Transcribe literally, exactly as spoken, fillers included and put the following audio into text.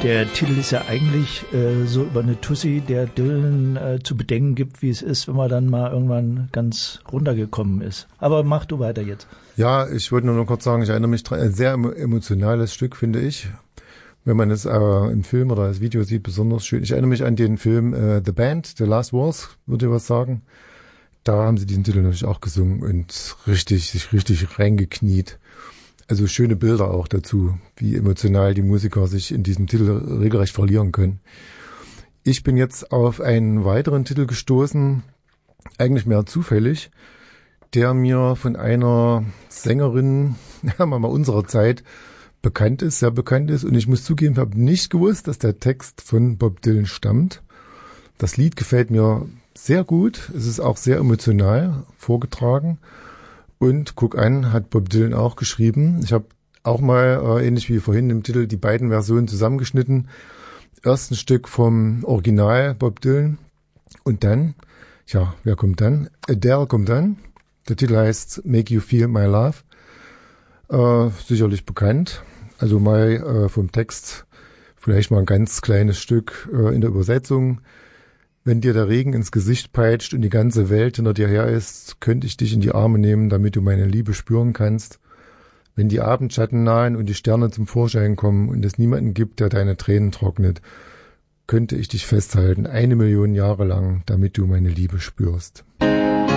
Der Titel ist ja eigentlich äh, so über eine Tussi, der Dylan äh, zu bedenken gibt, wie es ist, wenn man dann mal irgendwann ganz runtergekommen ist. Aber mach du weiter jetzt. Ja, ich wollte nur noch kurz sagen, ich erinnere mich dran, ein sehr emotionales Stück, finde ich. Wenn man es äh, im Film oder als Video sieht, besonders schön. Ich erinnere mich an den Film äh, The Band, The Last Wars, würde ich was sagen. Da haben sie diesen Titel natürlich auch gesungen und richtig, sich richtig reingekniet. Also schöne Bilder auch dazu, wie emotional die Musiker sich in diesem Titel regelrecht verlieren können. Ich bin jetzt auf einen weiteren Titel gestoßen, eigentlich mehr zufällig, der mir von einer Sängerin, ja, mal unserer Zeit, bekannt ist, sehr bekannt ist. Und ich muss zugeben, ich habe nicht gewusst, dass der Text von Bob Dylan stammt. Das Lied gefällt mir sehr gut. Es ist auch sehr emotional vorgetragen. Und guck an, hat Bob Dylan auch geschrieben. Ich habe auch mal, äh, ähnlich wie vorhin im Titel, die beiden Versionen zusammengeschnitten. Erst ein Stück vom Original Bob Dylan. Und dann, ja, wer kommt dann? Adele kommt dann. Der Titel heißt Make You Feel My Love. Äh, sicherlich bekannt. Also mal äh, vom Text vielleicht mal ein ganz kleines Stück äh, in der Übersetzung. Wenn dir der Regen ins Gesicht peitscht und die ganze Welt hinter dir her ist, könnte ich dich in die Arme nehmen, damit du meine Liebe spüren kannst. Wenn die Abendschatten nahen und die Sterne zum Vorschein kommen und es niemanden gibt, der deine Tränen trocknet, könnte ich dich festhalten, eine Million Jahre lang, damit du meine Liebe spürst.